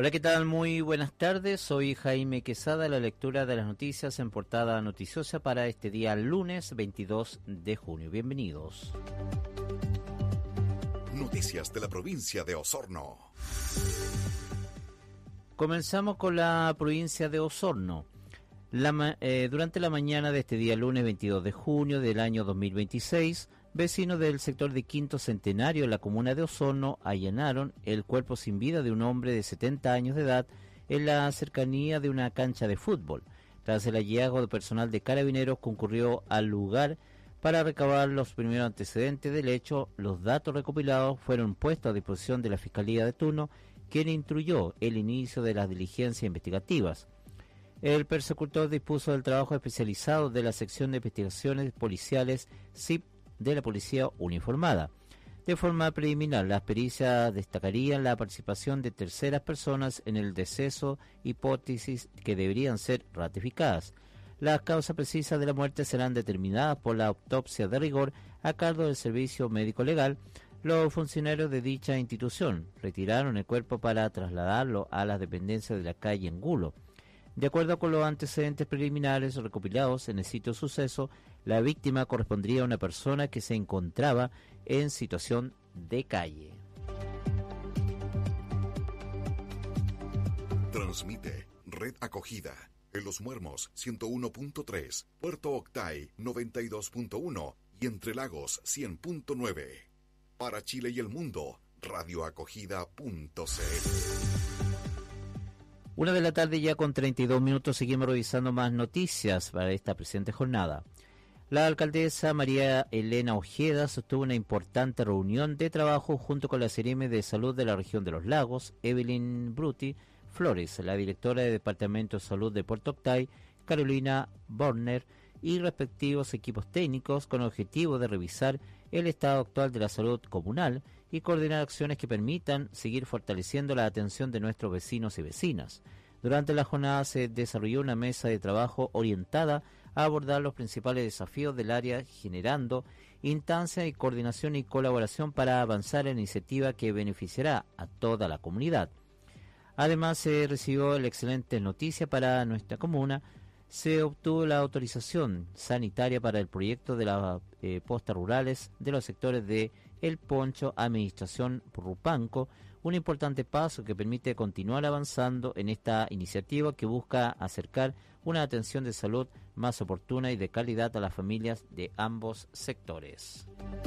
Hola, ¿qué tal? Muy buenas tardes. Soy Jaime Quesada, la lectura de las noticias en portada noticiosa para este día lunes 22 de junio. Bienvenidos. Noticias de la provincia de Osorno. Comenzamos con la provincia de Osorno. Durante la mañana de este día lunes 22 de junio del año 2026, vecinos del sector de Quinto Centenario en la comuna de Osorno allanaron el cuerpo sin vida de un hombre de 70 años de edad en la cercanía de una cancha de fútbol. Tras el hallazgo de personal de Carabineros concurrió al lugar para recabar los primeros antecedentes del hecho. Los datos recopilados fueron puestos a disposición de la Fiscalía de turno, quien instruyó el inicio de las diligencias investigativas. El persecutor dispuso del trabajo especializado de la Sección de Investigaciones Policiales SIP de la Policía Uniformada. De forma preliminar, las pericias destacarían la participación de terceras personas en el deceso, hipótesis que deberían ser ratificadas. Las causas precisas de la muerte serán determinadas por la autopsia de rigor a cargo del Servicio Médico Legal. Los funcionarios de dicha institución retiraron el cuerpo para trasladarlo a las dependencias de la calle Angulo. De acuerdo con los antecedentes preliminares recopilados en el sitio suceso, la víctima correspondría a una persona que se encontraba en situación de calle. Transmite Red Acogida en Los Muermos 101.3, Puerto Octay 92.1 y Entre Lagos 100.9. Para Chile y el mundo, radioacogida.cl. 1 de la tarde ya con 32 minutos, seguimos revisando más noticias para esta presente jornada. La alcaldesa María Elena Ojeda sostuvo una importante reunión de trabajo junto con la CEREME de Salud de la región de Los Lagos, Evelyn Bruti Flores, la directora del Departamento de Salud de Puerto Octay, Carolina Borner, y respectivos equipos técnicos con el objetivo de revisar el estado actual de la salud comunal y coordinar acciones que permitan seguir fortaleciendo la atención de nuestros vecinos y vecinas. Durante la jornada se desarrolló una mesa de trabajo orientada a abordar los principales desafíos del área, generando instancias de coordinación y colaboración para avanzar en la iniciativa que beneficiará a toda la comunidad. Además, se recibió la excelente noticia para nuestra comuna. Se obtuvo la autorización sanitaria para el proyecto de las postas rurales de los sectores de El Poncho, Administración Rupanco, un importante paso que permite continuar avanzando en esta iniciativa que busca acercar una atención de salud más oportuna y de calidad a las familias de ambos sectores.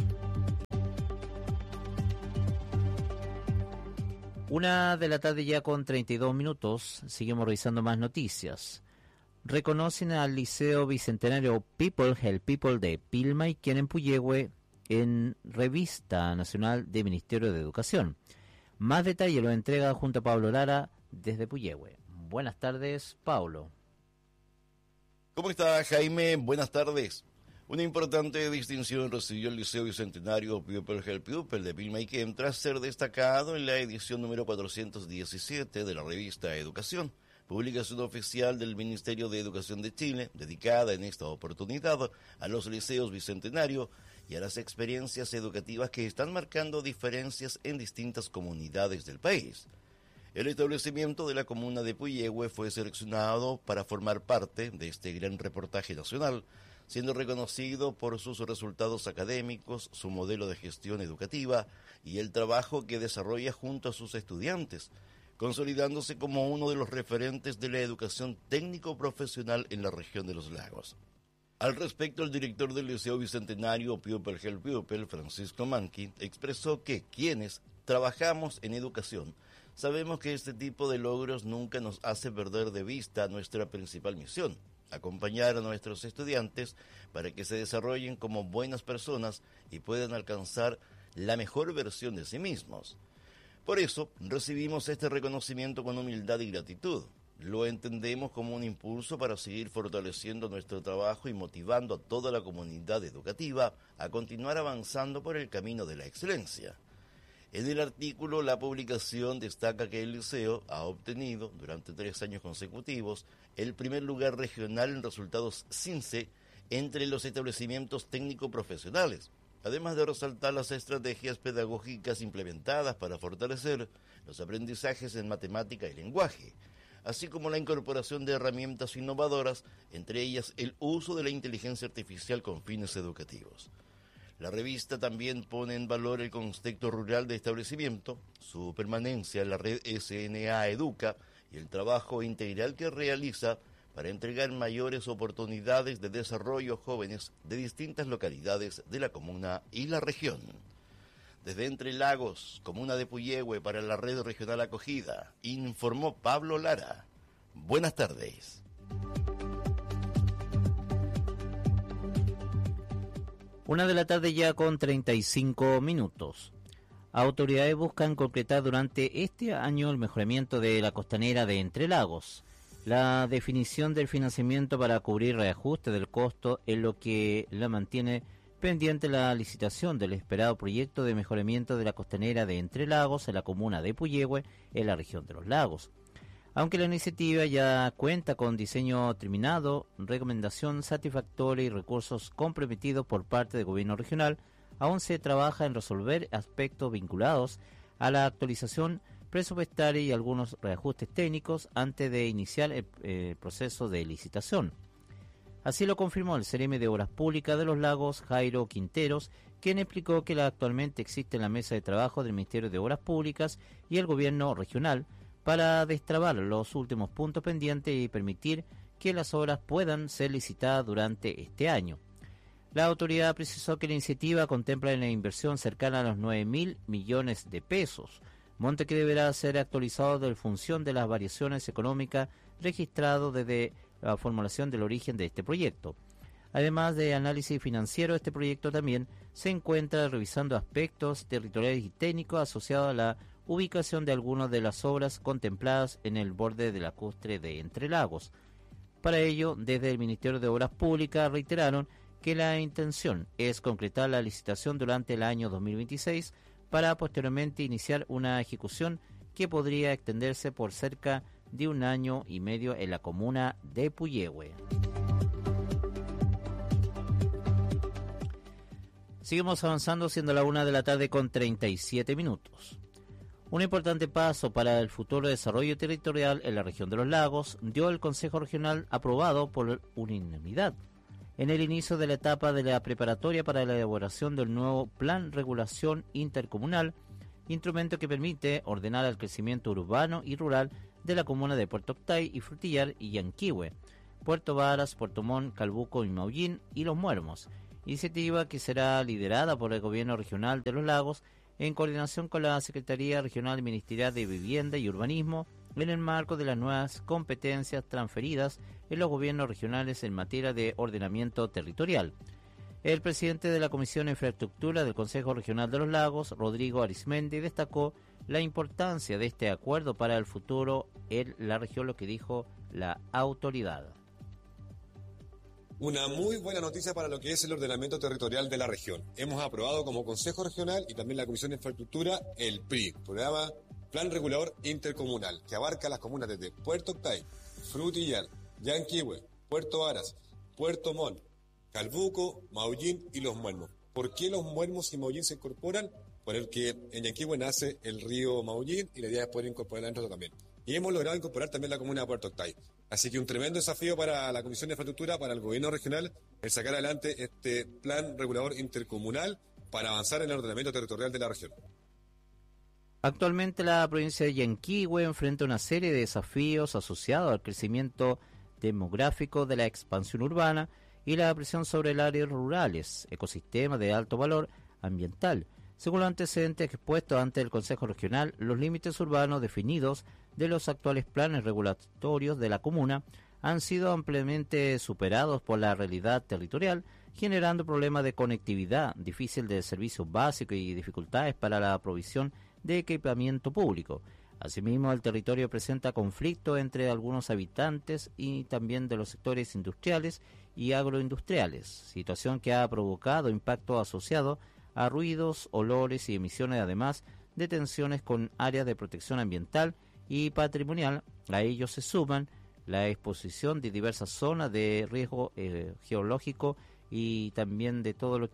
1 de la tarde ya con 32 minutos, seguimos revisando más noticias. Reconocen al Liceo Bicentenario People Help People de Pilmaiquén en Puyehue en Revista Nacional del Ministerio de Educación. Más detalle lo entrega junto a Pablo Lara desde Puyehue. Buenas tardes, Pablo. ¿Cómo está, Jaime? Buenas tardes. Una importante distinción recibió el Liceo Bicentenario People Help People de Pilmaiquén tras ser destacado en la edición número 417 de la revista Educación, publicación oficial del Ministerio de Educación de Chile, dedicada en esta oportunidad a los liceos bicentenarios y a las experiencias educativas que están marcando diferencias en distintas comunidades del país. El establecimiento de la comuna de Puyehue fue seleccionado para formar parte de este gran reportaje nacional, siendo reconocido por sus resultados académicos, su modelo de gestión educativa y el trabajo que desarrolla junto a sus estudiantes, consolidándose como uno de los referentes de la educación técnico-profesional en la región de Los Lagos. Al respecto, el director del Liceo Bicentenario People Help People, Francisco Manqui, expresó que quienes trabajamos en educación sabemos que este tipo de logros nunca nos hace perder de vista nuestra principal misión: acompañar a nuestros estudiantes para que se desarrollen como buenas personas y puedan alcanzar la mejor versión de sí mismos. Por eso, recibimos este reconocimiento con humildad y gratitud. Lo entendemos como un impulso para seguir fortaleciendo nuestro trabajo y motivando a toda la comunidad educativa a continuar avanzando por el camino de la excelencia. En el artículo, la publicación destaca que el liceo ha obtenido, durante 3 años consecutivos, el primer lugar regional en resultados CINCE entre los establecimientos técnico-profesionales, además de resaltar las estrategias pedagógicas implementadas para fortalecer los aprendizajes en matemática y lenguaje, así como la incorporación de herramientas innovadoras, entre ellas el uso de la inteligencia artificial con fines educativos. La revista también pone en valor el contexto rural de establecimiento, su permanencia en la red SNA Educa y el trabajo integral que realiza para entregar mayores oportunidades de desarrollo a jóvenes de distintas localidades de la comuna y la región. Desde Entre Lagos, comuna de Puyehue, para la Red Regional Acogida, informó Pablo Lara. Buenas tardes. Una de la tarde ya con 35 minutos. Autoridades buscan concretar durante este año el mejoramiento de la costanera de Entre Lagos. La definición del financiamiento para cubrir reajuste del costo es lo que la mantiene pendiente la licitación del esperado proyecto de mejoramiento de la costanera de Entre Lagos en la comuna de Puyehue, en la región de los lagos. Aunque la iniciativa ya cuenta con diseño terminado, recomendación satisfactoria y recursos comprometidos por parte del gobierno regional, aún se trabaja en resolver aspectos vinculados a la actualización presupuestaria y algunos reajustes técnicos antes de iniciar el proceso de licitación. Así lo confirmó el CRM de Obras Públicas de los Lagos, Jairo Quinteros, quien explicó que actualmente existe la mesa de trabajo del Ministerio de Obras Públicas y el gobierno regional para destrabar los últimos puntos pendientes y permitir que las obras puedan ser licitadas durante este año. La autoridad precisó que la iniciativa contempla una inversión cercana a los 9.000 millones de pesos, monte que deberá ser actualizado en función de las variaciones económicas registradas desde la formulación del origen de este proyecto. Además de análisis financiero, este proyecto también se encuentra revisando aspectos territoriales y técnicos asociados a la ubicación de algunas de las obras contempladas en el borde de la lacustre de Entre Lagos. Para ello, desde el Ministerio de Obras Públicas reiteraron que la intención es concretar la licitación durante el año 2026 para posteriormente iniciar una ejecución que podría extenderse por cerca de 1 año y medio en la comuna de Puyehue. Seguimos avanzando, siendo la 1 de la tarde con 37 minutos. Un importante paso para el futuro desarrollo territorial en la región de los lagos dio el Consejo Regional aprobado por unanimidad en el inicio de la etapa de la preparatoria para la elaboración del nuevo Plan Regulación Intercomunal, instrumento que permite ordenar el crecimiento urbano y rural de la comuna de Puerto Octay y Frutillar y Yanquihue, Puerto Varas, Puerto Montt, Calbuco y Maullín y Los Muermos, iniciativa que será liderada por el Gobierno Regional de los Lagos en coordinación con la Secretaría Regional Ministerial de Vivienda y Urbanismo en el marco de las nuevas competencias transferidas en los gobiernos regionales en materia de ordenamiento territorial. El presidente de la Comisión de Infraestructura del Consejo Regional de los Lagos, Rodrigo Arizmendi, destacó la importancia de este acuerdo para el futuro en la región, lo que dijo la autoridad. Una muy buena noticia para lo que es el ordenamiento territorial de la región. Hemos aprobado como Consejo Regional y también la Comisión de Infraestructura el PRI, programa Plan Regulador Intercomunal, que abarca las comunas desde Puerto Octay, Frutillar, Yanquihue, Puerto Varas, Puerto Montt, Calbuco, Maullín y Los Muermos. ¿Por qué Los Muermos y Maullín se incorporan? Porque en Yanquihue nace el río Maullín y la idea es poder incorporar dentro también. Y hemos logrado incorporar también la comuna de Puerto Octay. Así que un tremendo desafío para la Comisión de Infraestructura, para el Gobierno Regional, el sacar adelante este Plan Regulador Intercomunal para avanzar en el ordenamiento territorial de la región. Actualmente la provincia de Yanquihue enfrenta una serie de desafíos asociados al crecimiento demográfico de la expansión urbana y la presión sobre el áreas rurales, ecosistemas de alto valor ambiental. Según los antecedentes expuestos ante el Consejo Regional, los límites urbanos definidos de los actuales planes regulatorios de la comuna han sido ampliamente superados por la realidad territorial, generando problemas de conectividad, difícil de servicios básicos y dificultades para la provisión de equipamiento público. Asimismo, el territorio presenta conflictos entre algunos habitantes y también de los sectores industriales y agroindustriales, situación que ha provocado impactos asociados a ruidos, olores y emisiones, además de tensiones con áreas de protección ambiental y patrimonial. A ello se suman la exposición de diversas zonas de riesgo geológico y también de todo lo que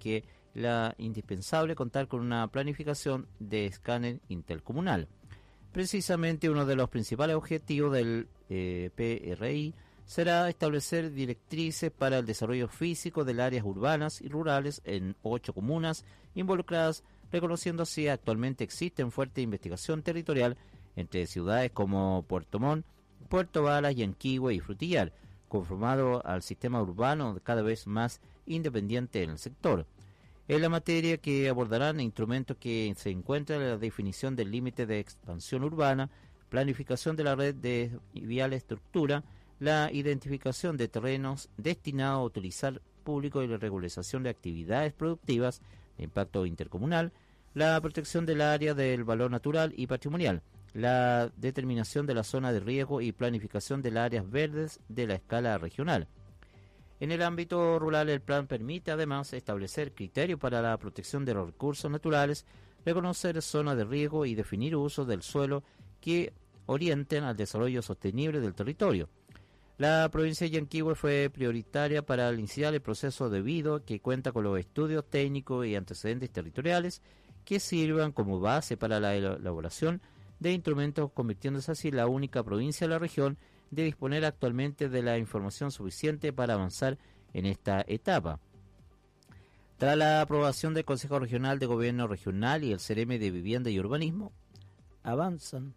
la indispensable contar con una planificación de escáner intercomunal. Precisamente uno de los principales objetivos del PRI será establecer directrices para el desarrollo físico de las áreas urbanas y rurales en 8 comunas involucradas, reconociendo así actualmente existen fuerte investigación territorial entre ciudades como Puerto Montt, Puerto Varas, Yanquihue y Frutillar, conformado al sistema urbano cada vez más independiente en el sector. En la materia que abordarán instrumentos que se encuentran en la definición del límite de expansión urbana, planificación de la red de vial estructura, la identificación de terrenos destinados a utilizar público y la regularización de actividades productivas de impacto intercomunal, la protección del área del valor natural y patrimonial, la determinación de la zona de riesgo y planificación de las áreas verdes de la escala regional. En el ámbito rural, el plan permite además establecer criterios para la protección de los recursos naturales, reconocer zonas de riesgo y definir usos del suelo que orienten al desarrollo sostenible del territorio. La provincia de Yanquihue fue prioritaria para iniciar el proceso debido a que cuenta con los estudios técnicos y antecedentes territoriales que sirvan como base para la elaboración de instrumentos, convirtiéndose así en la única provincia de la región de disponer actualmente de la información suficiente para avanzar en esta etapa. Tras la aprobación del Consejo Regional de Gobierno Regional y el CEREME de Vivienda y Urbanismo, avanzan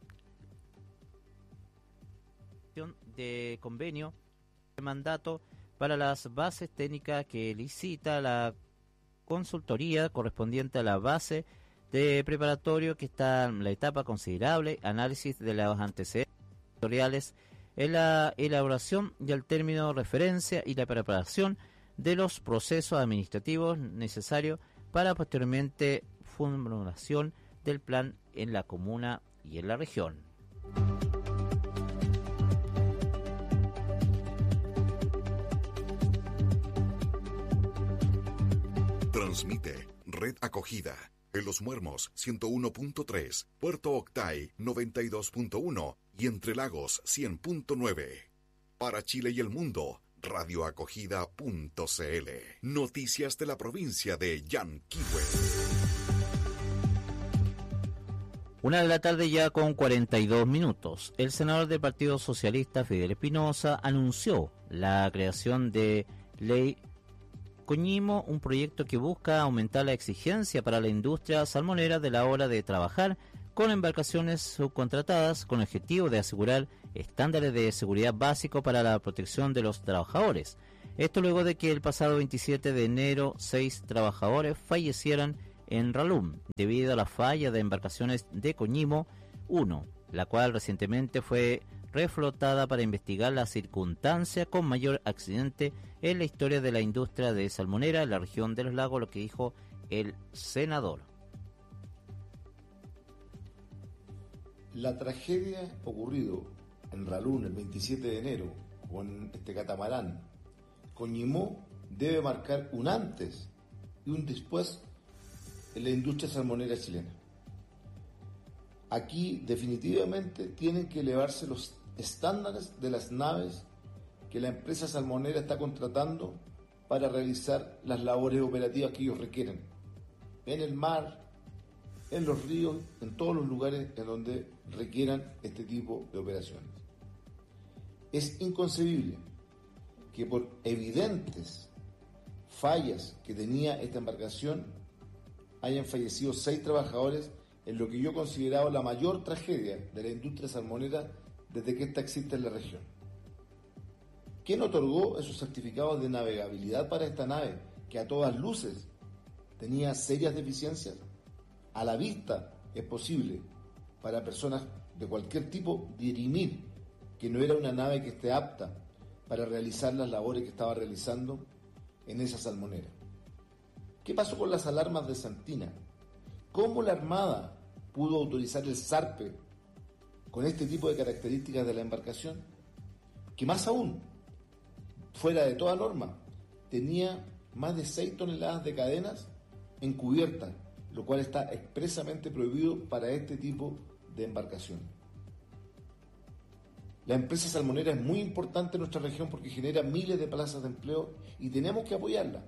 de convenio de mandato para las bases técnicas que licita la consultoría correspondiente a la base de preparatorio que está en la etapa considerable, análisis de los antecedentes territoriales en la elaboración del término de referencia y la preparación de los procesos administrativos necesarios para posteriormente formulación del plan en la comuna y en la región. Transmite Red Acogida en Los Muermos 101.3, Puerto Octay 92.1 y Entre Lagos 100.9. Para Chile y el mundo, radioacogida.cl. Noticias de la provincia de Yanquihue. 1:00 p.m. ya con 42 minutos. El senador del Partido Socialista, Fidel Espinosa, anunció la creación de Ley Coñimo, un proyecto que busca aumentar la exigencia para la industria salmonera de la hora de trabajar con embarcaciones subcontratadas con el objetivo de asegurar estándares de seguridad básicos para la protección de los trabajadores. Esto luego de que el pasado 27 de enero 6 trabajadores fallecieran en Ralum debido a la falla de embarcaciones de Coñimo 1, la cual recientemente fue reflotada para investigar la circunstancia con mayor accidente en la historia de la industria de salmonera en la región de los lagos, lo que dijo el senador. La tragedia ocurrido en Ralún el 27 de enero con este catamarán Coñimó debe marcar un antes y un después en la industria salmonera chilena. Aquí definitivamente tienen que elevarse los estándares de las naves que la empresa salmonera está contratando para realizar las labores operativas que ellos requieren en el mar, en los ríos, en todos los lugares en donde requieran este tipo de operaciones. Es inconcebible que por evidentes fallas que tenía esta embarcación hayan fallecido 6 trabajadores en lo que yo he considerado la mayor tragedia de la industria salmonera desde que ésta existe en la región. ¿Quién otorgó esos certificados de navegabilidad para esta nave que a todas luces tenía serias deficiencias? A la vista es posible para personas de cualquier tipo dirimir que no era una nave que esté apta para realizar las labores que estaba realizando en esa salmonera. ¿Qué pasó con las alarmas de Santina? ¿Cómo la Armada pudo autorizar el zarpe con este tipo de características de la embarcación? Que más aún, fuera de toda norma, tenía más de 6 toneladas de cadenas en cubierta, lo cual está expresamente prohibido para este tipo de embarcación. La empresa salmonera es muy importante en nuestra región porque genera miles de plazas de empleo y tenemos que apoyarla.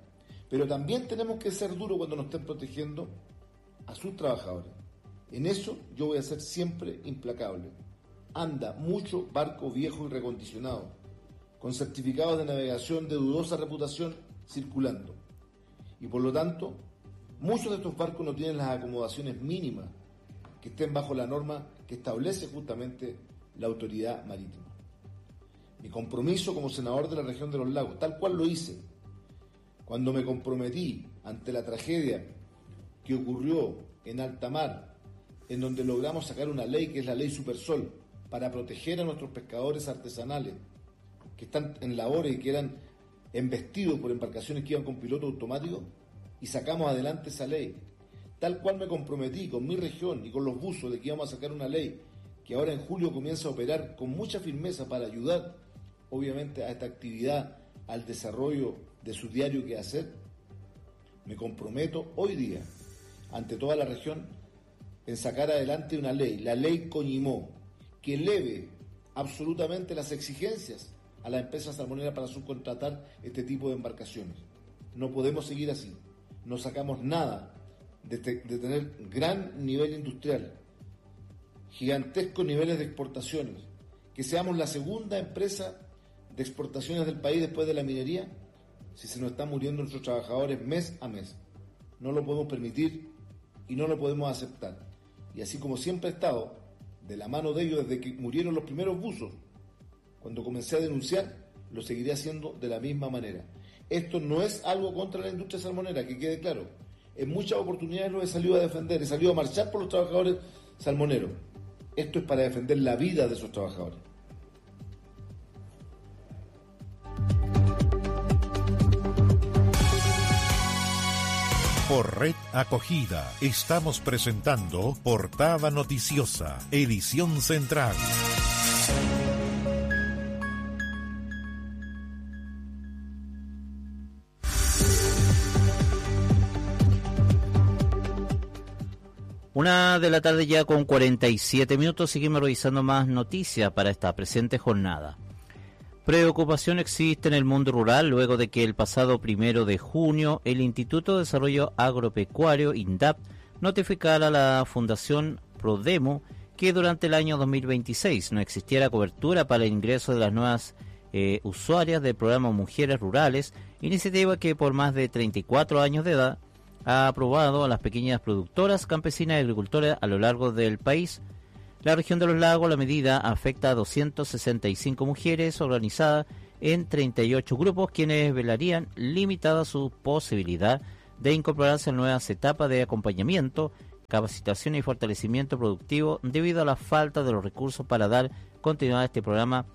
Pero también tenemos que ser duros cuando nos estén protegiendo a sus trabajadores. En eso yo voy a ser siempre implacable. Anda mucho barco viejo y recondicionado, con certificados de navegación de dudosa reputación circulando. Y por lo tanto, muchos de estos barcos no tienen las acomodaciones mínimas que estén bajo la norma que establece justamente la autoridad marítima. Mi compromiso como senador de la región de los lagos, tal cual lo hice, cuando me comprometí ante la tragedia que ocurrió en alta mar, en donde logramos sacar una ley que es la ley Supersol, para proteger a nuestros pescadores artesanales que están en labores y que eran embestidos por embarcaciones que iban con piloto automático, y sacamos adelante esa ley. Tal cual me comprometí con mi región y con los buzos de que íbamos a sacar una ley que ahora en julio comienza a operar con mucha firmeza para ayudar, obviamente, a esta actividad, al desarrollo de su diario quehacer. Me comprometo hoy día, ante toda la región, en sacar adelante una ley, la ley Coñimó, que eleve absolutamente las exigencias a las empresas salmoneras para subcontratar este tipo de embarcaciones. No podemos seguir así. No sacamos nada de tener gran nivel industrial, gigantescos niveles de exportaciones, que seamos la segunda empresa de exportaciones del país después de la minería, si se nos están muriendo nuestros trabajadores mes a mes. No lo podemos permitir y no lo podemos aceptar. Y así como siempre he estado de la mano de ellos desde que murieron los primeros buzos, cuando comencé a denunciar, lo seguiré haciendo de la misma manera. Esto no es algo contra la industria salmonera, que quede claro. En muchas oportunidades lo he salido a defender, he salido a marchar por los trabajadores salmoneros. Esto es para defender la vida de esos trabajadores. Por Red Acogida estamos presentando Portada Noticiosa, edición central. Una de la tarde ya con 47 minutos, seguimos revisando más noticias para esta presente jornada. Preocupación existe en el mundo rural luego de que el pasado 1 de junio el Instituto de Desarrollo Agropecuario, INDAP, notificara a la Fundación Prodemo que durante el año 2026 no existiera cobertura para el ingreso de las nuevas usuarias del programa Mujeres Rurales, iniciativa que por más de 34 años de edad ha aprobado a las pequeñas productoras, campesinas y agricultoras a lo largo del país. La región de los lagos, la medida afecta a 265 mujeres organizadas en 38 grupos, quienes velarían limitada su posibilidad de incorporarse a nuevas etapas de acompañamiento, capacitación y fortalecimiento productivo debido a la falta de los recursos para dar continuidad a este programa.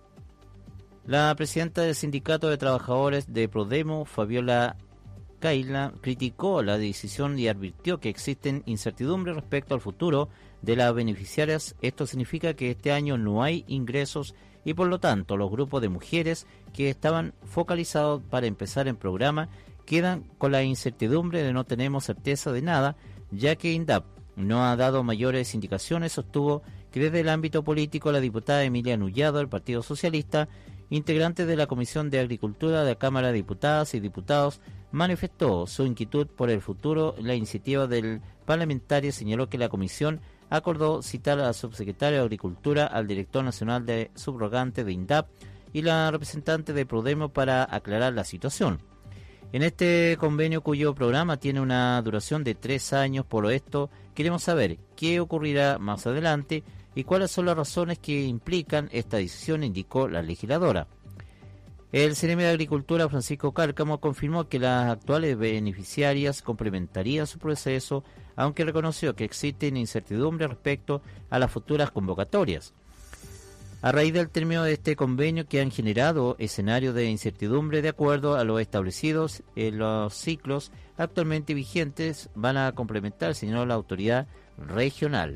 La presidenta del Sindicato de Trabajadores de Prodemo, Fabiola Caila, criticó la decisión y advirtió que existen incertidumbres respecto al futuro de las beneficiarias. Esto significa que este año no hay ingresos y por lo tanto los grupos de mujeres que estaban focalizados para empezar el programa quedan con la incertidumbre de no tenemos certeza de nada, ya que INDAP no ha dado mayores indicaciones. Sostuvo que desde el ámbito político la diputada Emilia Nullado del Partido Socialista, integrante de la Comisión de Agricultura de la Cámara de Diputadas y Diputados, manifestó su inquietud por el futuro. La iniciativa del parlamentario señaló que la comisión acordó citar a la subsecretaria de Agricultura, al director nacional de subrogante de INDAP y la representante de Prodemo para aclarar la situación. En este convenio, cuyo programa tiene una duración de 3 años, por esto queremos saber qué ocurrirá más adelante y cuáles son las razones que implican esta decisión, indicó la legisladora. El CNM de Agricultura, Francisco Cárcamo, confirmó que las actuales beneficiarias complementarían su proceso, aunque reconoció que existen incertidumbres respecto a las futuras convocatorias. A raíz del término de este convenio, que han generado escenarios de incertidumbre de acuerdo a lo establecidos en los ciclos actualmente vigentes, van a complementar, señaló la autoridad regional.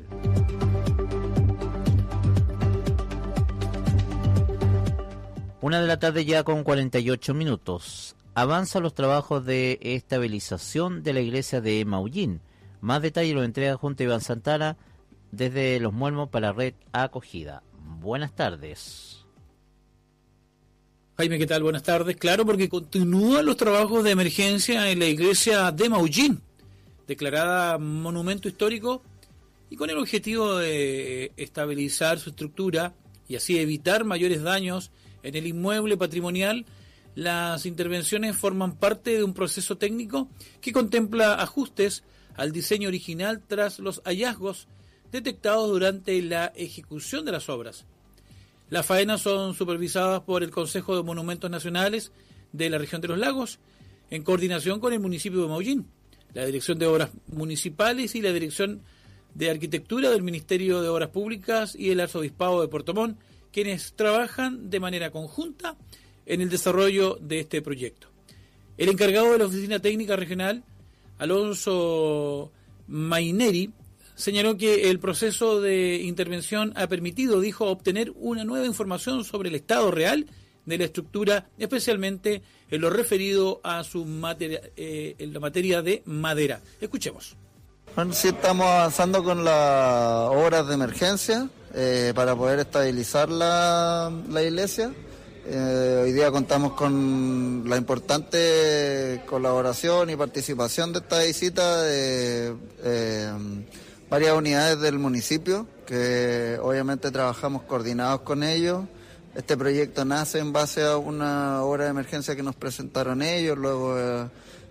Una de la tarde ya con 48 minutos. Avanzan los trabajos de estabilización de la iglesia de Maullín. Más detalles lo entrega junto a Iván Santana desde Los Muermos para Red Acogida. Buenas tardes. Jaime, ¿qué tal? Buenas tardes. Claro, porque continúan los trabajos de emergencia en la iglesia de Maullín, declarada monumento histórico, y con el objetivo de estabilizar su estructura y así evitar mayores daños en el inmueble patrimonial. Las intervenciones forman parte de un proceso técnico que contempla ajustes al diseño original tras los hallazgos detectados durante la ejecución de las obras. Las faenas son supervisadas por el Consejo de Monumentos Nacionales de la región de los Lagos, en coordinación con el municipio de Maullín, la Dirección de Obras Municipales y la Dirección de Arquitectura del Ministerio de Obras Públicas y el Arzobispado de Puerto Montt, quienes trabajan de manera conjunta en el desarrollo de este proyecto. El encargado de la Oficina Técnica Regional, Alonso Maineri, señaló que el proceso de intervención ha permitido, dijo, obtener una nueva información sobre el estado real de la estructura, especialmente en lo referido a su en la materia de madera. Escuchemos. Bueno, sí, estamos avanzando con las obras de emergencia para poder estabilizar la iglesia. Hoy día contamos con la importante colaboración y participación de esta visita de varias unidades del municipio, que obviamente trabajamos coordinados con ellos. Este proyecto nace en base a una obra de emergencia que nos presentaron ellos, luego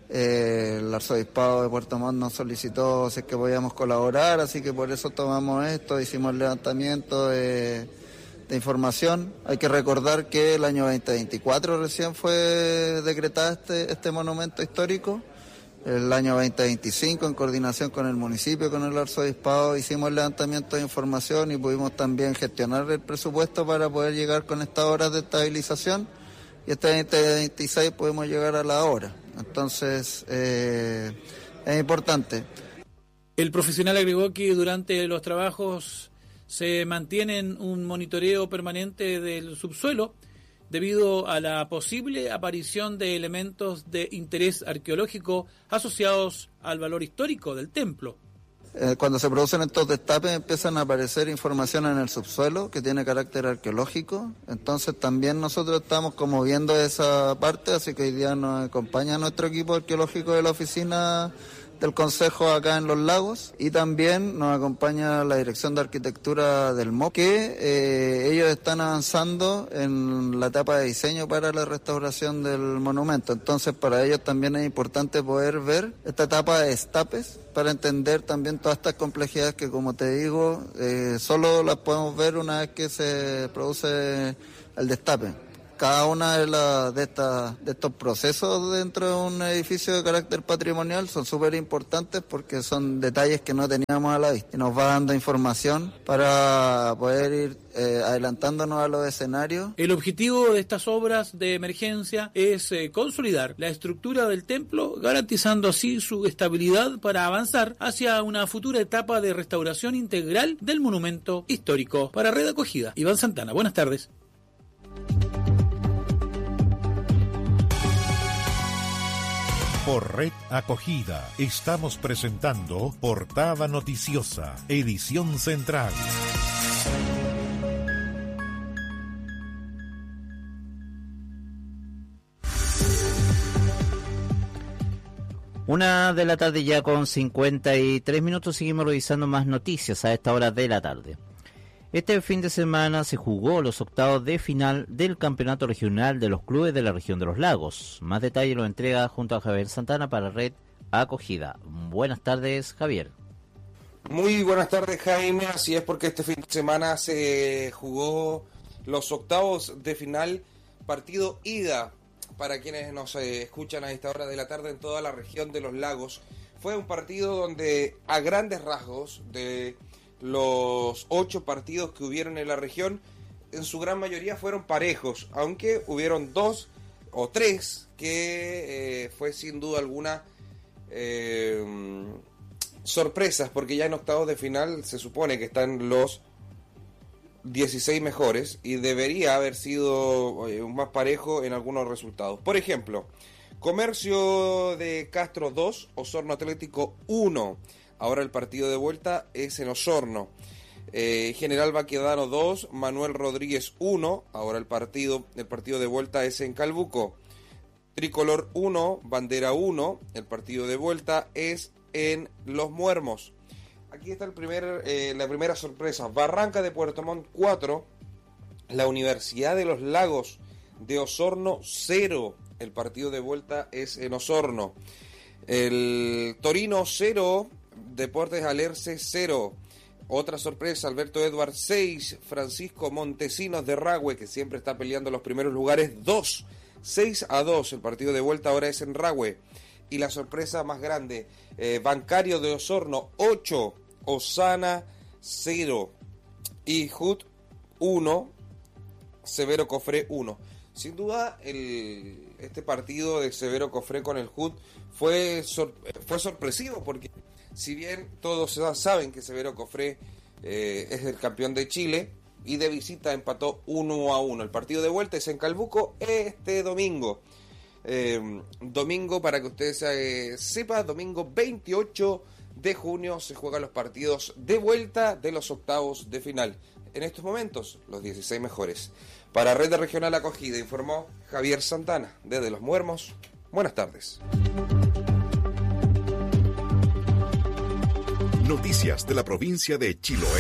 el Arzobispado de Puerto Montt nos solicitó si es que podíamos colaborar, así que por eso tomamos esto, hicimos el levantamiento de información. Hay que recordar que el año 2024 recién fue decretado este monumento histórico. El año 2025, en coordinación con el municipio, con el arzobispado, hicimos el levantamiento de información y pudimos también gestionar el presupuesto para poder llegar con estas obras de estabilización. Y este 2026 podemos llegar a la obra. Entonces, es importante. El profesional agregó que durante los trabajos se mantienen un monitoreo permanente del subsuelo debido a la posible aparición de elementos de interés arqueológico asociados al valor histórico del templo. Cuando se producen estos destapes empiezan a aparecer información en el subsuelo que tiene carácter arqueológico, entonces también nosotros estamos como viendo esa parte, así que hoy día nos acompaña nuestro equipo arqueológico de la oficina del Consejo acá en Los Lagos, y también nos acompaña la Dirección de Arquitectura del MOP, que ellos están avanzando en la etapa de diseño para la restauración del monumento. Entonces para ellos también es importante poder ver esta etapa de destapes para entender también todas estas complejidades que, como te digo, solo las podemos ver una vez que se produce el destape. Cada una de estos procesos dentro de un edificio de carácter patrimonial son súper importantes porque son detalles que no teníamos a la vista y nos va dando información para poder ir adelantándonos a los escenarios. El objetivo de estas obras de emergencia es consolidar la estructura del templo, garantizando así su estabilidad para avanzar hacia una futura etapa de restauración integral del monumento histórico. Para Red Acogida, Iván Santana, buenas tardes. Por Red Acogida estamos presentando Portada Noticiosa, edición central. Una de la tarde ya con 53 minutos, seguimos revisando más noticias a esta hora de la tarde. Este fin de semana se jugó los octavos de final del Campeonato Regional de los Clubes de la Región de los Lagos. Más detalle lo entrega junto a Javier Santana para Red Acogida. Buenas tardes, Javier. Muy buenas tardes, Jaime. Así es, porque este fin de semana se jugó los octavos de final, partido ida, para quienes nos escuchan a esta hora de la tarde en toda la región de los Lagos. Fue un partido donde, a grandes rasgos, de los 8 partidos que hubieron en la región, en su gran mayoría fueron parejos, aunque hubieron 2 o 3 que fue sin duda alguna sorpresas, porque ya en octavos de final se supone que están los 16 mejores y debería haber sido más parejo en algunos resultados. Por ejemplo, Comercio de Castro 2, Osorno Atlético 1. Ahora el partido de vuelta es en Osorno. General Baquedano 2, Manuel Rodríguez 1. Ahora el partido de vuelta es en Calbuco. Tricolor 1, Bandera 1. El partido de vuelta es en Los Muermos. Aquí está la primera sorpresa. Barranca de Puerto Montt 4. La Universidad de los Lagos de Osorno 0. El partido de vuelta es en Osorno. El Torino 0. Deportes Alerce 0. Otra sorpresa, Alberto Edward 6. Francisco Montesinos de Rahue, que siempre está peleando los primeros lugares, 2. 6-2. El partido de vuelta ahora es en Rahue. Y la sorpresa más grande, Bancario de Osorno 8. Osana 0. Y HUD 1. Severo Cofré 1. Sin duda, este partido de Severo Cofré con el HUD fue sorpresivo, porque si bien todos saben que Severo Cofré es el campeón de Chile y de visita empató 1-1. El partido de vuelta es en Calbuco este domingo. Domingo, para que ustedes sepan, domingo 28 de junio se juegan los partidos de vuelta de los octavos de final. En estos momentos, los 16 mejores. Para Red Regional Acogida, informó Javier Santana, desde Los Muermos. Buenas tardes. Noticias de la provincia de Chiloé.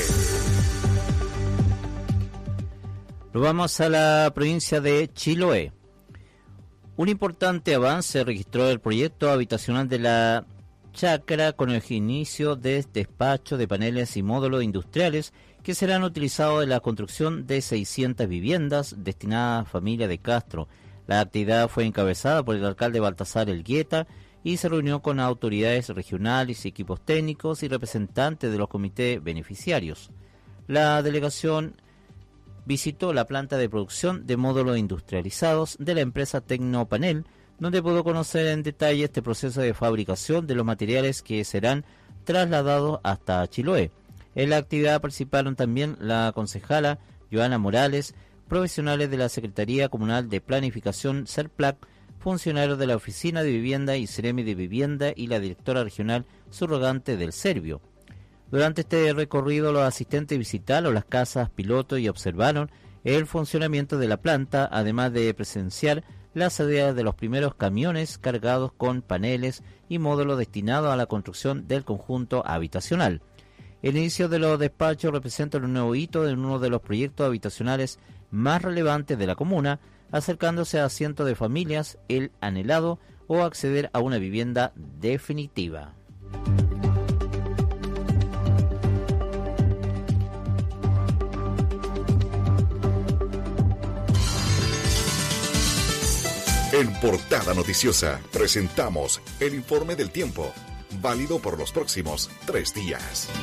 Nos vamos a la provincia de Chiloé. Un importante avance registró el proyecto habitacional de la Chacra con el inicio de despacho de paneles y módulos industriales que serán utilizados en la construcción de 600 viviendas destinadas a familia de Castro. La actividad fue encabezada por el alcalde Baltasar Elgueta y se reunió con autoridades regionales y equipos técnicos y representantes de los comités beneficiarios. La delegación visitó la planta de producción de módulos industrializados de la empresa Tecnopanel, donde pudo conocer en detalle este proceso de fabricación de los materiales que serán trasladados hasta Chiloé. En la actividad participaron también la concejala Joana Morales, profesionales de la Secretaría Comunal de Planificación CERPLAC, funcionarios de la Oficina de Vivienda y Seremi de Vivienda y la directora regional subrogante del Servio. Durante este recorrido, los asistentes visitaron las casas piloto y observaron el funcionamiento de la planta, además de presenciar la salida de los primeros camiones cargados con paneles y módulos destinados a la construcción del conjunto habitacional. El inicio de los despachos representa un nuevo hito en uno de los proyectos habitacionales más relevantes de la comuna, acercándose a cientos de familias el anhelado o acceder a una vivienda definitiva. En Portada Noticiosa presentamos el informe del tiempo, válido por los próximos 3 días.